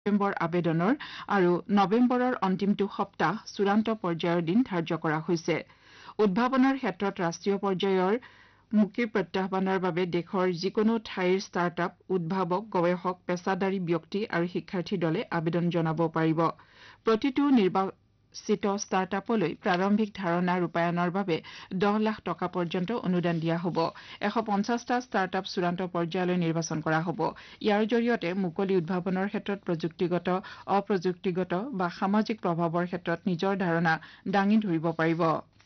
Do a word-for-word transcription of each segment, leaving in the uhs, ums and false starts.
নৱেম্বৰ আবেদনৰ আৰু নৱেম্বৰৰ অন্তিমটো সপ্তাহ চূড়ান্ত পৰ্যায়ৰ দিন ধাৰ্য কৰা হৈছে। উদ্ভাৱনৰ ক্ষেত্ৰত ৰাষ্ট্ৰীয় পৰ্যায়ৰ মুক্তি প্ৰত্যাহ্বানৰ বাবে দেশৰ যিকোনো ঠাইৰ ষ্টাৰ্টআপ, উদ্ভাৱক, গৱেষক, পেছাদাৰী ব্যক্তি আৰু শিক্ষাৰ্থী দলে আবেদন জনাব পাৰিব। প্ৰতিটো নিৰ্বাচিত ষ্টাৰ্টআপলৈ প্ৰাৰম্ভিক ধাৰণা ৰূপায়ণৰ বাবে দহ লাখ টকা পৰ্যন্ত অনুদান দিয়া হ'ব। এশ পঞ্চাছটা ষ্টাৰ্টআপ চূড়ান্ত পৰ্যায়লৈ নিৰ্বাচন কৰা হ'ব। ইয়াৰ জৰিয়তে মুকলি উদ্ভাৱনৰ ক্ষেত্ৰত প্ৰযুক্তিগত, অপ্ৰযুক্তিগত বা সামাজিক প্ৰভাৱৰ ক্ষেত্ৰত নিজৰ ধাৰণা দাঙি ধৰিব পাৰিব।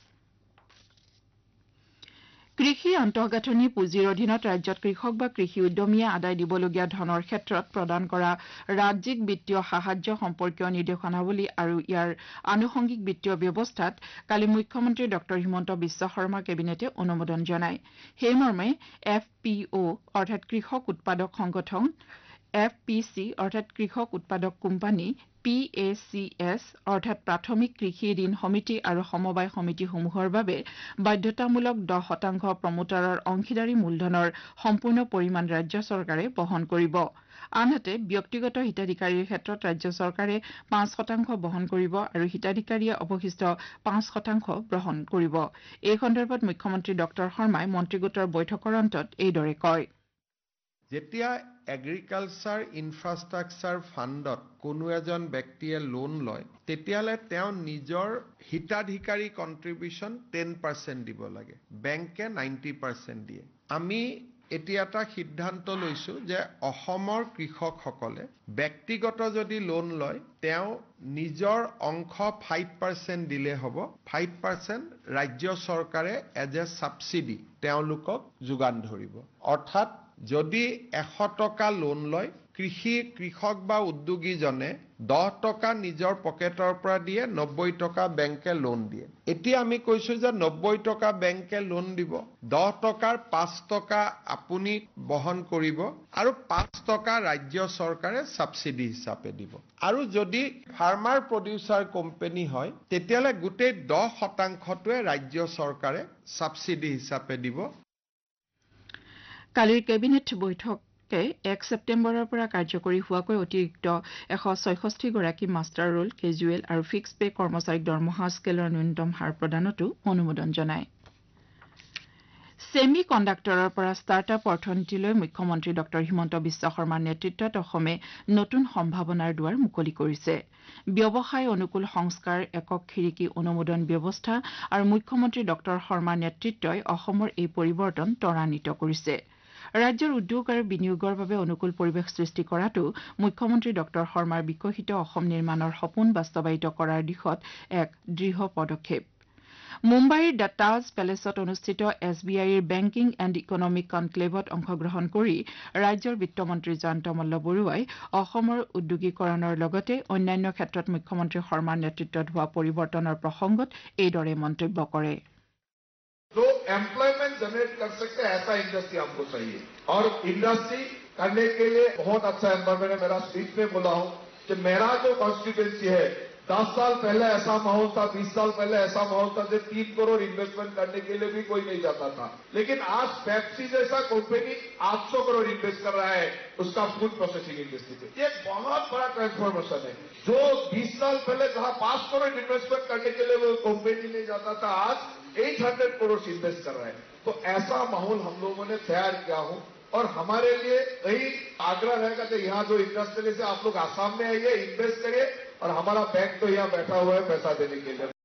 কৃষি আন্তঃগাঁথনি পুঁজিৰ অধীনত ৰাজ্যত কৃষক বা কৃষি উদ্যমীয়ে আদায় দিবলগীয়া ধনৰ ক্ষেত্ৰত প্ৰদান কৰা ৰাজ্যিক বিত্তীয় সাহায্য সম্পৰ্কীয় নিৰ্দেশনাৱলী আৰু ইয়াৰ আনুষংগিক বিত্তীয় ব্যৱস্থাত কালি মুখ্যমন্ত্ৰী ড হিমন্ত বিশ্ব শৰ্মা কেবিনেটে অনুমোদন জনায়। সেইমৰ্মে এফ পি অ' অৰ্থাৎ কৃষক উৎপাদক সংগঠন, এফ পি চি অৰ্থাৎ কৃষক উৎপাদক company, P A C S অৰ্থাৎ প্ৰাথমিক কৃষি ঋণ সমিতি আৰু সমবায় সমিতিসমূহৰ বাবে বাধ্যতামূলক দহ শতাংশ প্ৰমোটাৰৰ অংশীদাৰী মূলধনৰ সম্পূৰ্ণ পৰিমাণ ৰাজ্য চৰকাৰে বহন কৰিব। আনহাতে ব্যক্তিগত হিতাধিকাৰীৰ ক্ষেত্ৰত ৰাজ্য চৰকাৰে পাঁচ শতাংশ বহন কৰিব আৰু হিতাধিকাৰীয়ে অৱশিষ্ট পাঁচ শতাংশ গ্ৰহণ কৰিব। এই সন্দৰ্ভত মুখ্যমন্ত্ৰী ড শৰ্মাই মন্ত্ৰীগোটৰ বৈঠকৰ অন্তত এইদৰে কয়। যেতিয়া এগ্ৰিকালচাৰ ইনফ্ৰাষ্ট্ৰাকচাৰ ফাণ্ডত কোনো এজন ব্যক্তিয়ে লোন লয়, তেতিয়াহ'লে তেওঁ নিজৰ হিতাধিকাৰী কণ্ট্ৰিবিউশ্যন টেন পাৰ্চেণ্ট দিব লাগে। বেংকে নাইণ্টি পাৰ্চেণ্ট দিয়ে। আমি এতিয়া এটা সিদ্ধান্ত লৈছোঁ যে অসমৰ কৃষকসকলে ব্যক্তিগত যদি লোন লয়, তেওঁ নিজৰ অংশ ফাইভ পাৰ্চেণ্ট দিলে হ'ব। ফাইভ পাৰ্চেণ্ট ৰাজ্য চৰকাৰে এজ এ ছাবচিডি তেওঁলোকক যোগান ধৰিব। অৰ্থাৎ যদি এশ টকা লোন লয়, কৃষি কৃষক বা উদ্যোগীজনে দহ টকা নিজৰ পকেটৰ পৰা দিয়ে, নব্বৈ টকা বেংকে লোন দিয়ে। এতিয়া আমি কৈছোঁ যে নব্বৈ টকা বেংকে লোন দিব, দহ টকাৰ পাঁচ টকা আপুনি বহন কৰিব আৰু পাঁচ টকা ৰাজ্য চৰকাৰে ছাবচিডি হিচাপে দিব। আৰু যদি ফাৰ্মাৰ প্ৰডিউচাৰ কোম্পানী হয়, তেতিয়াহ'লে গোটেই দহ শতাংশটোৱে ৰাজ্য চৰকাৰে ছাবচিডি হিচাপে দিব। কালিৰ কেবিনেট বৈঠকে এক ছেপ্টেম্বৰৰ পৰা কাৰ্যকৰী হোৱাকৈ অতিৰিক্ত এশ ছয়ষষ্ঠি গৰাকী মাষ্টাৰ ৰোল, কেজুৱেল আৰু ফিক্স পে কৰ্মচাৰীক দৰমহা স্কেলৰ ন্যূনতম হাৰ প্ৰদানতো অনুমোদন জনায়। ছেমি কণ্ডাক্টৰৰ পৰা ষ্টাৰ্টআপ অৰ্থনীতিলৈ মুখ্যমন্ত্ৰী ড হিমন্ত বিশ্ব শৰ্মাৰ নেতৃত্বত অসমে নতুন সম্ভাৱনাৰ দুৱাৰ মুকলি কৰিছে। ব্যৱসায় অনুকূল সংস্কাৰ, একক খিৰিকী অনুমোদন ব্যৱস্থা আৰু মুখ্যমন্ত্ৰী ড শৰ্মাৰ নেতৃত্বই অসমৰ এই পৰিৱৰ্তন ত্বৰান্বিত কৰিছে। ৰাজ্যৰ উদ্যোগ আৰু বিনিয়োগৰ বাবে অনুকূল পৰিৱেশ সৃষ্টি কৰাটো মুখ্যমন্ত্ৰী ড শৰ্মাৰ বিকশিত অসম নিৰ্মাণৰ সপোন বাস্তৱায়িত কৰাৰ দিশত এক দৃঢ় পদক্ষেপ। মুম্বাইৰ দ্য তাজ পেলেচত অনুষ্ঠিত এছ বি আইৰ বেংকিং এণ্ড ইকনমিক কনক্লেভত অংশগ্ৰহণ কৰি ৰাজ্যৰ বিত্তমন্ত্ৰী জয়ন্ত মল্লবৰুৱাই অসমৰ উদ্যোগীকৰণৰ লগতে অন্যান্য ক্ষেত্ৰত মুখ্যমন্ত্ৰী শৰ্মাৰ নেতৃত্বত হোৱা পৰিৱৰ্তনৰ প্ৰসংগত এইদৰে মন্তব্য কৰে। जो एम्प्लॉयमेंट जनरेट कर सकते हैं ऐसा इंडस्ट्री हमको चाहिए और इंडस्ट्री करने के लिए बहुत अच्छा एनवायरमेंट है। मेरा स्पीच में बोला हूं कि मेरा जो कॉन्स्टिट्यूएंसी है, दस साल पहले ऐसा माहौल था, बीस साल पहले ऐसा माहौल था कि तीन करोड़ इन्वेस्टमेंट करने के लिए भी कोई नहीं जाता था। लेकिन आज पेप्सी जैसा कंपनी आठ सौ करोड़ इन्वेस्ट कर रहा है उसका फूड प्रोसेसिंग इंडस्ट्री पे। ये बहुत बड़ा ट्रांसफॉर्मेशन है। जो बीस साल पहले जहां पांच करोड़ इन्वेस्टमेंट करने के लिए वो कंपनी नहीं जाता था, आज आठ सौ करोड़ इन्वेस्ट कर रहा है। तो ऐसा माहौल हम लोगों ने तैयार किया हूं और हमारे लिए यही आग्रह रहेगा कि यहाँ जो इंडस्ट्रियल से आप लोग आसाम में आइए, इन्वेस्ट करिए और हमारा बैंक तो यहाँ बैठा हुआ है पैसा देने के लिए।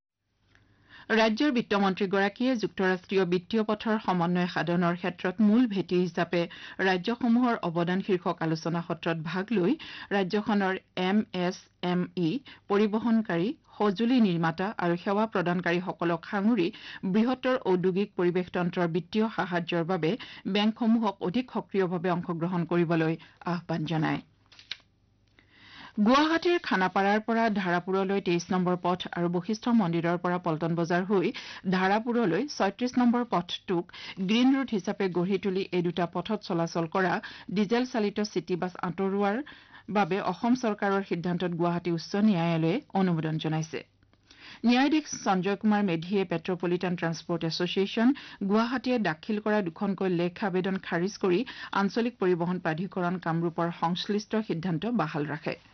ৰাজ্যৰ বিত্তমন্ত্ৰীগৰাকীয়ে যুক্তৰাষ্ট্ৰীয় বিত্তীয় পথৰ সমন্বয় সাধনৰ ক্ষেত্ৰত মূল ভেটি হিচাপে ৰাজ্যসমূহৰ অৱদান শীৰ্ষক আলোচনা সত্ৰত ভাগ লৈ ৰাজ্যখনৰ এম এছ এম ই, পৰিবহণকাৰী, সঁজুলি নিৰ্মাতা আৰু সেৱা প্ৰদানকাৰীসকলক সাঙুৰি বৃহত্তৰ ঔদ্যোগিক পৰিৱেশতন্ত্ৰৰ বিত্তীয় সাহায্যৰ বাবে বেংকসমূহক অধিক সক্ৰিয়ভাৱে অংশগ্ৰহণ কৰিবলৈ আহ্বান জনায়। গুৱাহাটীৰ খানাপাৰাৰ পৰা ধাৰাপুৰলৈ তেইছ নম্বৰ পথ আৰু বশিষ্ঠ মন্দিৰৰ পৰা পল্টন বজাৰ হৈ ধাৰাপুৰলৈ ছয়ত্ৰিশ নম্বৰ পথটোক গ্ৰীণ ৰুট হিচাপে গঢ়ি তুলি এই দুটা পথত চলাচল কৰা ডিজেল চালিত চিটি বাছ আঁতৰোৱাৰ বাবে অসম চৰকাৰৰ সিদ্ধান্তত গুৱাহাটী উচ্চ ন্যায়ালয়ে অনুমোদন জনাইছে। ন্যায়াধীশ সঞ্জয় কুমাৰ মেধিয়ে পেট্ৰপলিটান ট্ৰান্সপৰ্ট এছ'চিয়েশ্যন গুৱাহাটীয়ে দাখিল কৰা দুখনকৈ লেখ আবেদন খাৰিজ কৰি আঞ্চলিক পৰিবহণ প্ৰাধিকৰণ কামৰূপৰ সংশ্লিষ্ট সিদ্ধান্ত বাহাল ৰাখে।